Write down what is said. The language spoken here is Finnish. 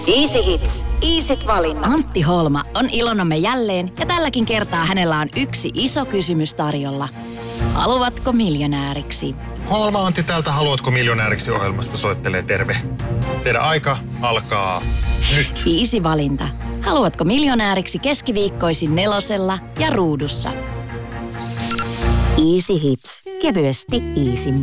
Easy Hits. Easyt valinnat. Antti Holma on ilonamme jälleen ja tälläkin kertaa hänellä on yksi iso kysymys tarjolla. Haluatko miljonääriksi? Holma Antti täältä Haluatko miljonääriksi -ohjelmasta soittelee terve. Teidän aika alkaa nyt. Easy valinta. Haluatko miljonääriksi keskiviikkoisin 4 ja Ruudussa. Easy Hits. Kevyesti easy.